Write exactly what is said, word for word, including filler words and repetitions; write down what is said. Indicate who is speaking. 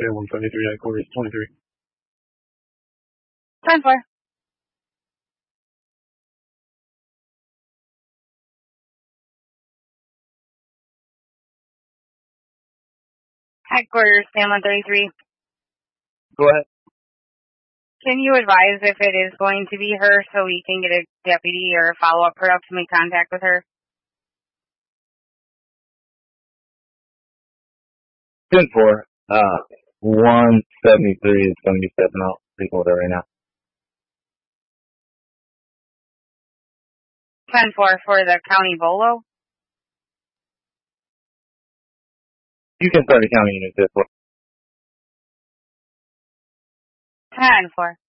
Speaker 1: Sam one seventy-three, headquarters twenty-three.
Speaker 2: ten four. Headquarters, Sam one thirty-three.
Speaker 3: Go ahead.
Speaker 2: Can you advise if it is going to be her so we can get a deputy or a follow-up her up to make contact with her?
Speaker 3: ten four. Uh, one seventy-three is going to be stepping out. Speaking with her right now.
Speaker 2: ten four for the county bolo?
Speaker 3: You can start the county unit this way.
Speaker 2: ten four.